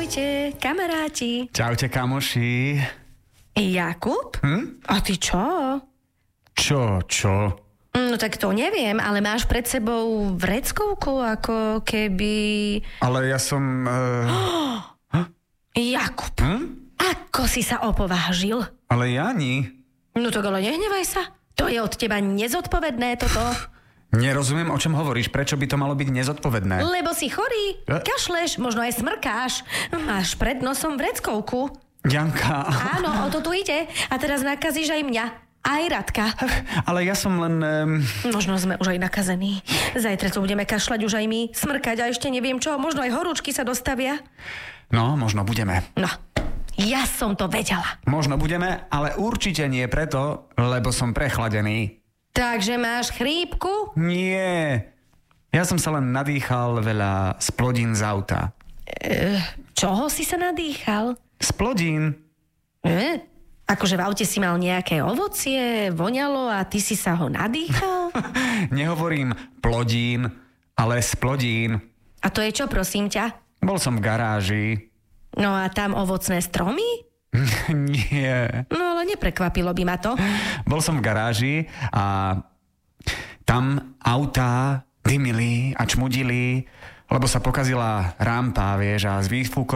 Ahojte, kamaráti. Čaute, kamoši. Jakub? A ty čo? Čo? No tak to neviem, ale máš pred sebou vreckovku, ako keby... Ale ja som... Jakub, ako si sa opovážil? Ale Jani... No tak ale nehnevaj sa. To je od teba nezodpovedné toto. Nerozumiem, o čom hovoríš. Prečo by to malo byť nezodpovedné? Lebo si chorý, kašleš, možno aj smrkáš. Máš pred nosom vreckovku. Janka... Áno, o to tu ide. A teraz nakazíš aj mňa. Aj Radka. Ale ja som len... Možno sme už aj nakazení. Zajtra tu budeme kašľať už aj my, smrkať a ešte neviem čo. Možno aj horúčky sa dostavia. No, možno budeme. No, ja som to vedela. Možno budeme, ale určite nie preto, lebo som prechladený. Takže máš chrípku? Nie. Ja som sa len nadýchal veľa splodín z auta. Čoho si sa nadýchal? Splodín? Akože v aute si mal nejaké ovocie, voňalo a ty si sa ho nadýchal? Nehovorím plodín, ale splodín. A to je čo, prosím ťa? Bol som v garáži. No a tam ovocné stromy? Nie. No ale neprekvapilo by ma to. Bol som v garáži a tam autá dymili a čmudili, lebo sa pokazila rampa, vieš, a z výfuku